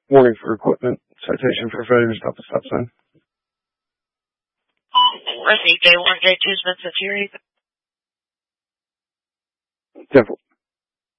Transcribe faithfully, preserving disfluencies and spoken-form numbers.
Warning for equipment. Citation for failure to stop the stop sign. Received J one, J two, Smith, Fury. ten four.